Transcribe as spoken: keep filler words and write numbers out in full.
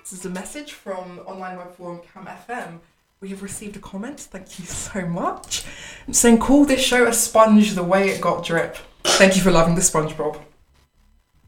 This is a message from online web forum Cam F M. We have received a comment, thank you so much, saying, call this show a sponge the way it got drip. Thank you for loving the SpongeBob.